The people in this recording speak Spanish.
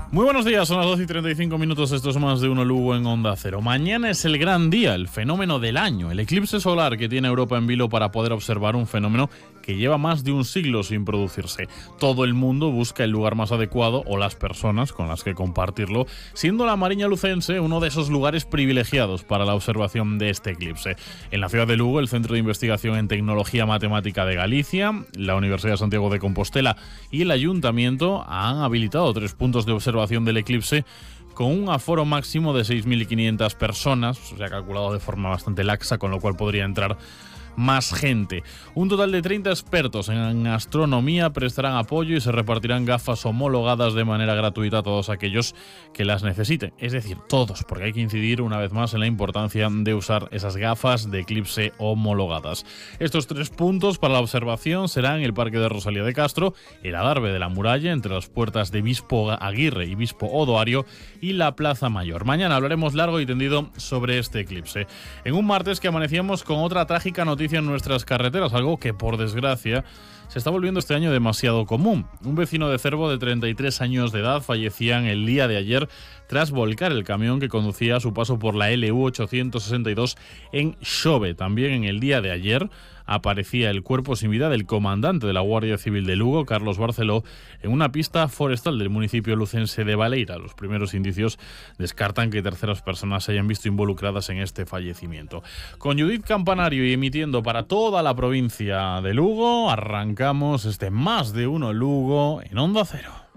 Muy buenos días, son las 12:35. Esto es Más de Uno Lugo en Onda Cero. Mañana es el gran día, el fenómeno del año, el eclipse solar que tiene Europa en vilo para poder observar un fenómeno que lleva más de un siglo sin producirse. Todo el mundo busca el lugar más adecuado o las personas con las que compartirlo, siendo la Mariña Lucense uno de esos lugares privilegiados para la observación de este eclipse. En la ciudad de Lugo, el Centro de Investigación en Tecnología Matemática de Galicia, la Universidad de Santiago de Compostela y el Ayuntamiento han habilitado 3 puntos de observación del eclipse con un aforo máximo de 6.500 personas, se ha calculado de forma bastante laxa, con lo cual podría entrar más gente. Un total de 30 expertos en astronomía prestarán apoyo y se repartirán gafas homologadas de manera gratuita a todos aquellos que las necesiten. Es decir, todos, porque hay que incidir una vez más en la importancia de usar esas gafas de eclipse homologadas. Estos 3 puntos para la observación serán el Parque de Rosalía de Castro, el Adarve de la Muralla, entre las puertas de Bispo Aguirre y Bispo Odoario, y la Plaza Mayor. Mañana hablaremos largo y tendido sobre este eclipse. En un martes que amanecíamos con otra trágica noticia en nuestras carreteras, algo que por desgracia se está volviendo este año demasiado común. Un vecino de Cervo de 33 años de edad fallecía en el día de ayer tras volcar el camión que conducía a su paso por la LU 862 en Xove. También en el día de ayer aparecía el cuerpo sin vida del comandante de la Guardia Civil de Lugo, Carlos Barceló, en una pista forestal del municipio lucense de Baleira. Los primeros indicios descartan que terceras personas se hayan visto involucradas en este fallecimiento. Con Judith Campanario y emitiendo para toda la provincia de Lugo, arrancamos este Más de Uno Lugo en Onda Cero.